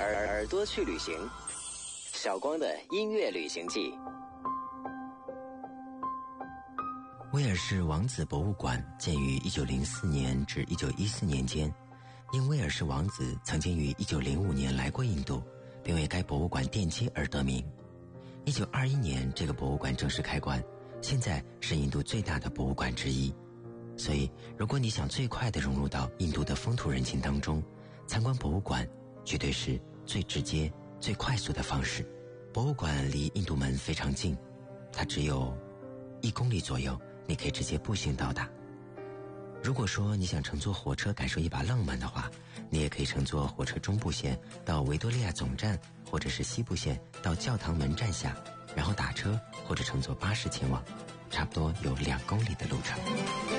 耳朵去旅行，小光的音乐旅行记。 威尔士王子博物馆建于1904年至1914年间，因威尔士王子曾经于1905年来过印度，并为该博物馆奠基而得名。1921年这个博物馆正式开关，现在是印度最大的博物馆之一。所以如果你想最快地融入到印度的风土人情当中，参观博物馆绝对是最直接最快速的方式。博物馆离印度门非常近，它只有1公里左右，你可以直接步行到达。如果说你想乘坐火车感受一把浪漫的话，你也可以乘坐火车中部线到维多利亚总站，或者是西部线到教堂门站下，然后打车或者乘坐巴士前往，差不多有2公里的路程。